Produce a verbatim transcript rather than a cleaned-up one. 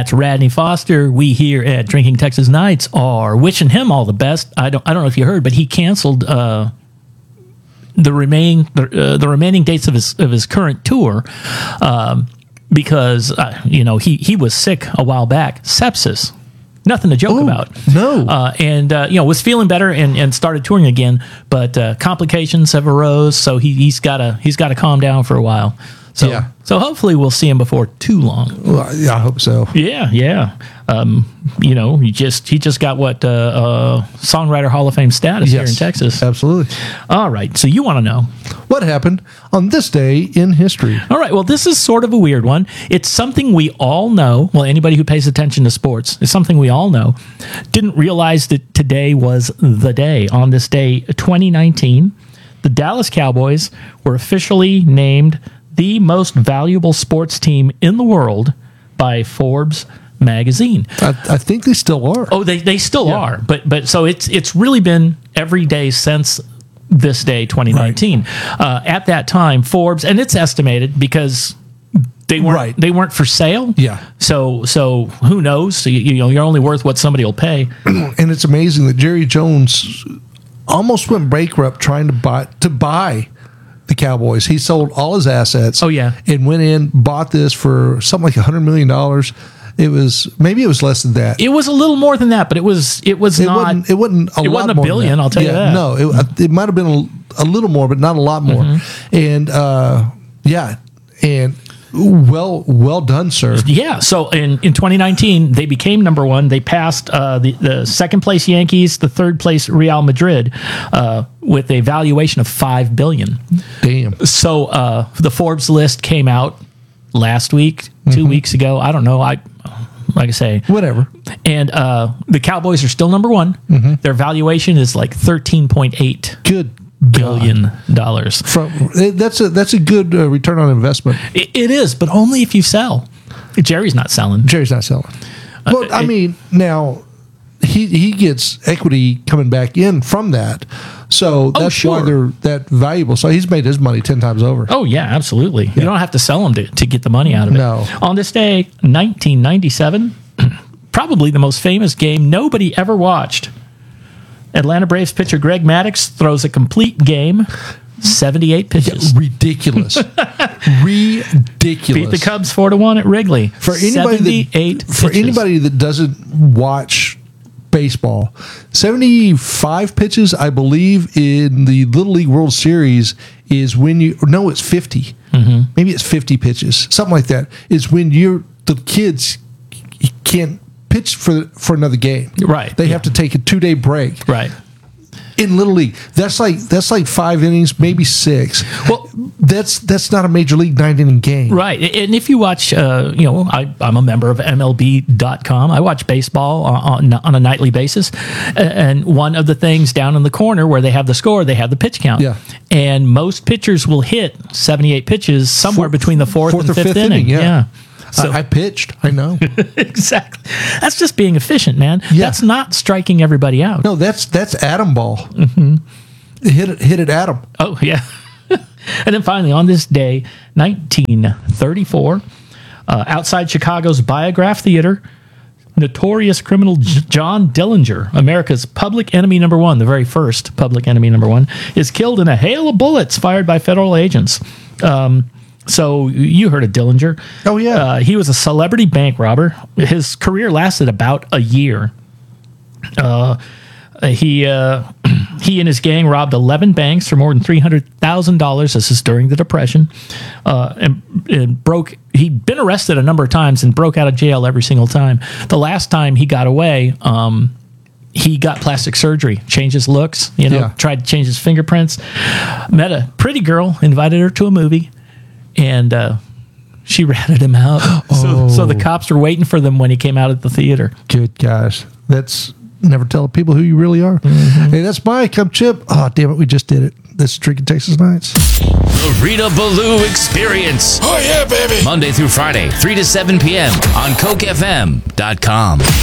That's Radney Foster. We here at Drinking Texas Nights are wishing him all the best. I don't I don't know if you heard, but he canceled uh, the remaining the, uh, the remaining dates of his of his current tour um, because uh, you know he he was sick a while back, sepsis. Nothing to joke Oh, about. no. Uh, and, uh, you know, was feeling better and, and started touring again, but uh, complications have arose, so he, he's got to he's got to calm down for a while. So, Yeah. so hopefully we'll see him before too long. Well, yeah, I hope so. Yeah, yeah. Um, you know, he just he just got what uh, uh, Songwriter Hall of Fame status here in Yes, Texas. absolutely. All right, so you want to know. What happened on this day in history? All right, well, this is sort of a weird one. It's something we all know. Well, anybody who pays attention to sports, it's something we all know. Didn't realize that today was the day. On this day, twenty nineteen, the Dallas Cowboys were officially named the most valuable sports team in the world by Forbes magazine. I, I think they still are. Oh, they, they still Yeah. are, but but so it's it's really been every day since this day, twenty nineteen. Uh, at that time, Forbes, and it's estimated because they weren't Right. they weren't for sale. Yeah. So so who knows? So, you, you know, you're only worth what somebody will pay. And it's amazing that Jerry Jones almost went bankrupt trying to buy to buy the Cowboys. He sold all his assets. Oh, yeah. And went in, bought this for something like a hundred million dollars. It was maybe it was less than that. It was a little more than that, but it was it was It not. wasn't. It wasn't a it lot wasn't a more than billion, that. I'll tell you Yeah, that. No, it, it might have been a, a little more, but not a lot more. Mm-hmm. And uh, yeah, and well, well done, sir. Yeah, so in, in twenty nineteen, they became number one. They passed uh, the, the second place Yankees, the third place Real Madrid, uh, with a valuation of five billion dollars. Damn. So uh, the Forbes list came out last week, two Mm-hmm. weeks ago. I don't know. I like I say, Whatever. and uh, the Cowboys are still number one. Mm-hmm. Their valuation is like thirteen point eight Good billion dollars. From that's a that's a good uh, return on investment. It, it is, but only if you sell. Jerry's not selling. Jerry's not selling. Well, I it- mean, now he he gets equity coming back in from that, so that's why sure. they're that valuable. So he's made his money ten times over. Oh, yeah, absolutely. You don't have to sell them to, to get the money out of it. No. On this day, nineteen ninety-seven, probably the most famous game nobody ever watched. Atlanta Braves pitcher Greg Maddux throws a complete game, seventy-eight pitches. Ridiculous, ridiculous. Beat the Cubs four to one at Wrigley. for anybody seventy-eight that, for pitches. anybody that doesn't watch baseball, seventy-five pitches, I believe, in the Little League World Series is when you no, it's fifty. Mm-hmm. Maybe it's fifty pitches, something like that. Is when you're the kids can't pitch for for another game. Right. They have to take a two day break. Right. In Little League, that's like that's like five innings, maybe six. Well, that's that's not a major league nine inning game. Right. And if you watch, uh, you know, I, I'm a member of M L B dot com. I watch baseball on, on a nightly basis. And one of the things down in the corner where they have the score, they have the pitch count. Yeah. And most pitchers will hit seventy-eight pitches somewhere Four- between the fourth, fourth and or fifth, fifth inning. inning, yeah. So I, I pitched. I know. exactly. That's just being efficient, man. Yeah. That's not striking everybody out. No, that's that's atom ball. Mm-hmm. Hit it, hit it, atom. Oh, yeah. And then finally, on this day, nineteen thirty-four, uh, outside Chicago's Biograph Theater, notorious criminal J- John Dillinger, America's public enemy number one, the very first public enemy number one, is killed in a hail of bullets fired by federal agents. Um, so you heard of Dillinger. Oh, yeah. Uh, he was a celebrity bank robber. His career lasted about a year. Uh, he uh, he and his gang robbed eleven banks for more than three hundred thousand dollars. This is during the Depression. Uh, and, and broke. He'd been arrested a number of times and broke out of jail every single time. The last time he got away, um, he got plastic surgery, changed his looks, you know, Yeah. tried to change his fingerprints. Met a pretty girl, invited her to a movie, and uh, she ratted him out. So, so the cops were waiting for them when he came out at the theater. Good gosh, that's never tell people who you really are. Mm-hmm. Hey, that's Mike. I'm Chip. Oh, damn it, we just did it. This is Drinking Texas Nights. The Rita Ballou Experience. Oh, yeah, baby. Monday through Friday, three to seven p.m. on Coke F M dot com.